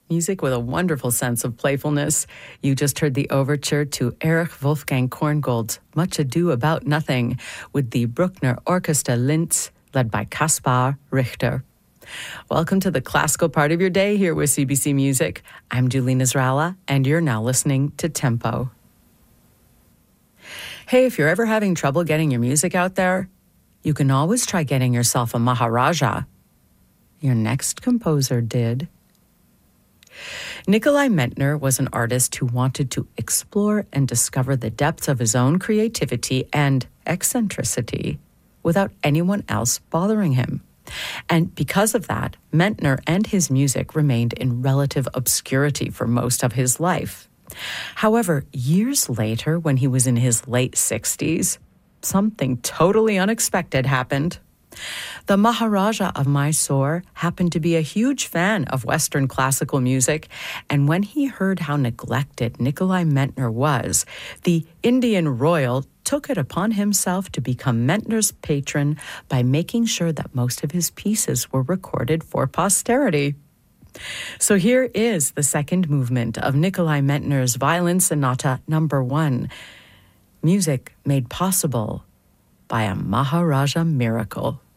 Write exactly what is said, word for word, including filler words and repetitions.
music with a wonderful sense of playfulness. You just heard the overture to Erich Wolfgang Korngold's Much Ado About Nothing with the Bruckner Orchestra Linz, led by Kaspar Richter. Welcome to the classical part of your day here with C B C Music. I'm Julie Nasrallah, and you're now listening to Tempo. Hey, if you're ever having trouble getting your music out there, you can always try getting yourself a Maharaja. Your next composer did. Nikolai Mentner was an artist who wanted to explore and discover the depths of his own creativity and eccentricity without anyone else bothering him. And because of that, Mentner and his music remained in relative obscurity for most of his life. However, years later, when he was in his late sixties, something totally unexpected happened. The Maharaja of Mysore happened to be a huge fan of Western classical music, and when he heard how neglected Nikolai Mentner was, the Indian royal took it upon himself to become Mentner's patron by making sure that most of his pieces were recorded for posterity. So here is the second movement of Nikolai Mentner's Violin Sonata Number One, music made possible by a Maharaja miracle.